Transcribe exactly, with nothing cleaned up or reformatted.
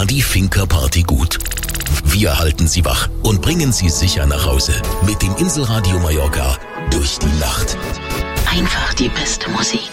war die Finca-Party gut. Wir halten Sie wach und bringen Sie sicher nach Hause mit dem Inselradio Mallorca durch die Nacht. Einfach die beste Musik.